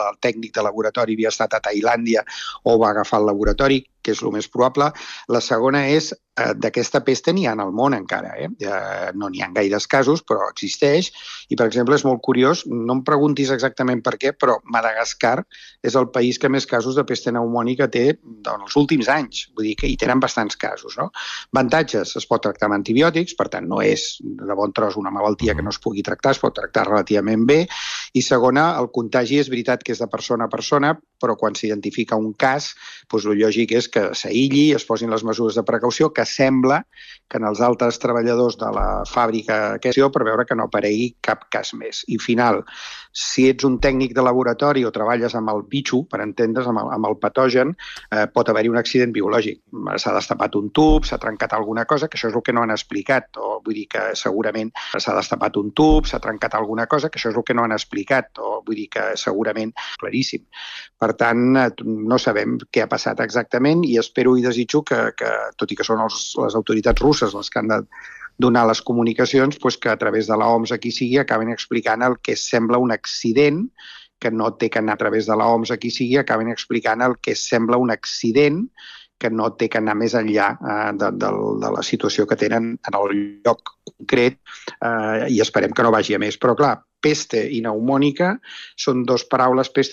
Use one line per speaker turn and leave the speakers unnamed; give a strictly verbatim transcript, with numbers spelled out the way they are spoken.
el tècnic de laboratori havia estat a Tailàndia o va agafar el laboratori, que és el més probable. La segona és, eh, d'aquesta pesta n'hi ha en el món encara. Eh? Eh, no n'hi ha gaires casos, però existeix. I, per exemple, és molt curiós, no em preguntis exactament per què, però Madagascar és el país que més casos de pesta pneumònica té en els últims anys. Vull dir que hi tenen bastants casos. No? Avantatges, es pot tractar amb antibiòtics, per tant, no és de bon tros una malaltia que no es pugui tractar, es pot tractar relativament bé. I segona, el contagi és veritat que és de persona a persona, però quan s'identifica un cas, doncs el lògic és que s'aïlli, es posin les mesures de precaució, que sembla que en els altres treballadors de la fàbrica aquesta per veure que no aparegui cap cas més. I final, si ets un tècnic de laboratori o treballes amb el bitxo, per entendre's, amb el, amb el patogen, eh, pot haver-hi un accident biològic. S'ha destapat un tub, s'ha trencat alguna cosa, que això és el que no han explicat, o vull dir que segurament s'ha destapat un tub, s'ha trencat alguna cosa, que això és el que no han explicat, o vull dir que segurament claríssim. Per tant, no sabem què ha passat exactament i espero i desitjo que, que tot i que són els, les autoritats russes les que han de donar les comunicacions, doncs que a través de l'O M S aquí sigui acaben explicant el que sembla un accident, que no té que anar a través de l'O M S aquí sigui, acaben explicant el que sembla un accident que no té que anar més enllà eh, de, de, de la situació que tenen en el lloc concret eh, i esperem que no vagi a més. Però clar, peste i pneumònica són dos paraules, peste